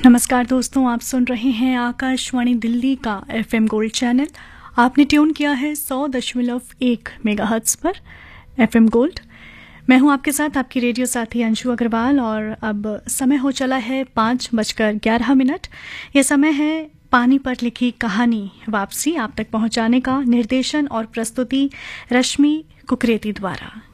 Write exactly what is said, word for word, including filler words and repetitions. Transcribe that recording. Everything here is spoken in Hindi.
नमस्कार दोस्तों, आप सुन रहे हैं आकाशवाणी दिल्ली का एफएम गोल्ड चैनल। आपने ट्यून किया है सौ दशमलव एक मेगाहर्ट्ज पर एफएम गोल्ड। मैं हूं आपके साथ आपकी रेडियो साथी अंशु अग्रवाल और अब समय हो चला है पाँच बजकर ग्यारह मिनट। ये समय है पानी पर लिखी कहानी वापसी आप तक पहुंचाने का। निर्देशन और प्रस्तुति रश्मि कुकरेती द्वारा।